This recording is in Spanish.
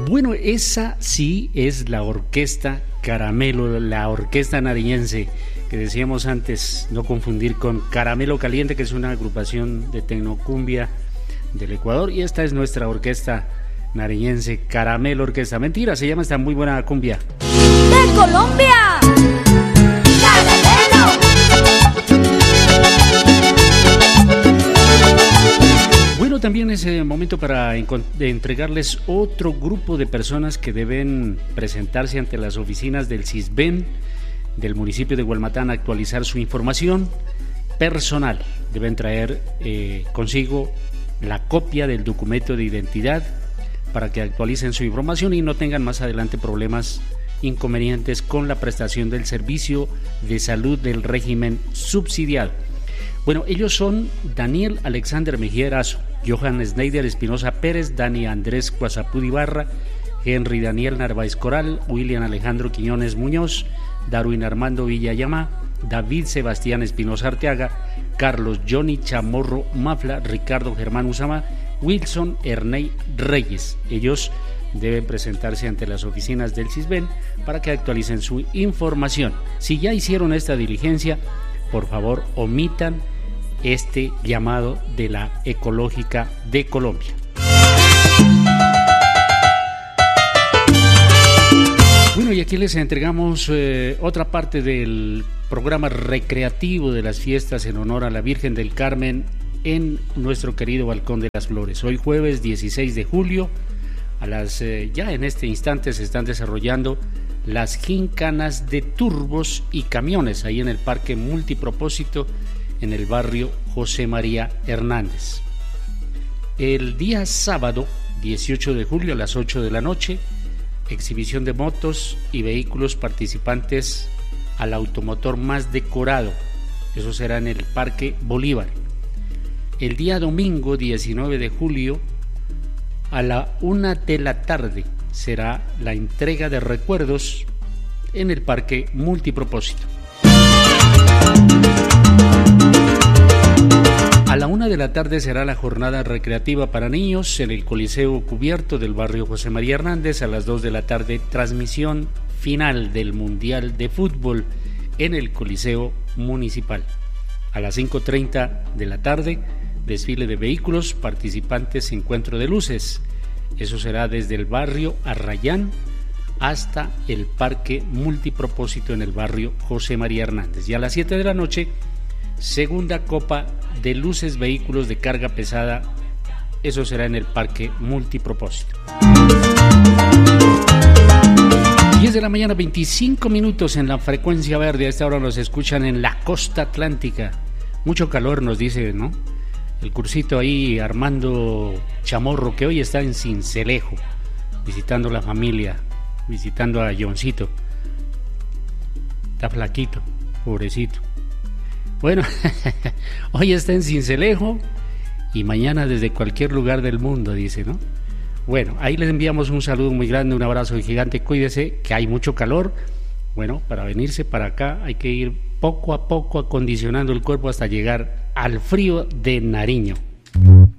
Bueno, esa sí es la orquesta Caramelo, la orquesta nariñense que decíamos antes, no confundir con Caramelo Caliente, que es una agrupación de tecnocumbia del Ecuador, y esta es nuestra orquesta nariñense, Caramelo Orquesta. Mentira, se llama esta muy buena cumbia. ¡De Colombia! ¡Caramelo! Bueno, también es el momento para entregarles otro grupo de personas que deben presentarse ante las oficinas del CISBEN del municipio de Hualmatán a actualizar su información personal. Deben traer consigo la copia del documento de identidad para que actualicen su información y no tengan más adelante problemas, inconvenientes con la prestación del servicio de salud del régimen subsidiado. Bueno, ellos son Daniel Alexander Mejía Erazo, Johan Schneider Espinosa Pérez, Dani Andrés Cuazapud Ibarra, Henry Daniel Narváez Coral, William Alejandro Quiñones Muñoz, Darwin Armando Villayama, David Sebastián Espinosa Arteaga, Carlos Johnny Chamorro Mafla, Ricardo Germán Usama, Wilson Erney Reyes. Ellos deben presentarse ante las oficinas del CISBEN para que actualicen su información. Si ya hicieron esta diligencia, por favor omitan este llamado de la Ecológica de Colombia. Bueno, y aquí les entregamos otra parte del programa recreativo de las fiestas en honor a la Virgen del Carmen en nuestro querido Balcón de las Flores. Hoy jueves 16 de julio, ya en este instante se están desarrollando las gincanas de turbos y camiones ahí en el Parque Multipropósito en el barrio José María Hernández. El día sábado 18 de julio a las 8 de la noche, exhibición de motos y vehículos participantes al automotor más decorado. Eso será en el Parque Bolívar. El día domingo 19 de julio a la 1 de la tarde será la entrega de recuerdos en el Parque Multipropósito. A la 1 de la tarde será la jornada recreativa para niños en el Coliseo Cubierto del barrio José María Hernández. A las 2 de la tarde, transmisión final del Mundial de Fútbol en el Coliseo Municipal. A las 5:30 de la tarde, desfile de vehículos, participantes, encuentro de luces. Eso será desde el barrio Arrayán hasta el Parque Multipropósito en el barrio José María Hernández. Y a las 7 de la noche, segunda copa de luces vehículos de carga pesada. Eso será en el Parque Multipropósito. 10 de la mañana, 25 minutos en la frecuencia verde. A esta hora nos escuchan en la costa atlántica. Mucho calor nos dice, ¿no? El cursito ahí, Armando Chamorro, que hoy está en Sincelejo, visitando la familia, visitando a Johncito. Está flaquito, pobrecito. Bueno, hoy está en Sincelejo y mañana desde cualquier lugar del mundo, dice, ¿no? Bueno, ahí les enviamos un saludo muy grande, un abrazo gigante, cuídese, que hay mucho calor. Bueno, para venirse para acá hay que ir poco a poco acondicionando el cuerpo hasta llegar al frío de Nariño.